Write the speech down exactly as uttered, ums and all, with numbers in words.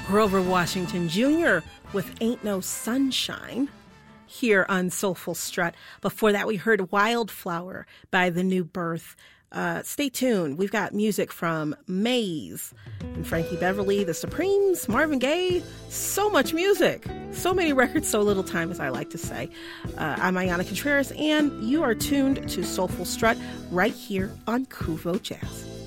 Grover Washington Junior with Ain't No Sunshine here on Soulful Strut. Before that, we heard Wildflower by The New Birth. Uh, stay tuned. We've got music from Maze and Frankie Beverly, The Supremes, Marvin Gaye. So much music. So many records, so little time, as I like to say. Uh, I'm Ayana Contreras, and you are tuned to Soulful Strut right here on Kuvo Jazz.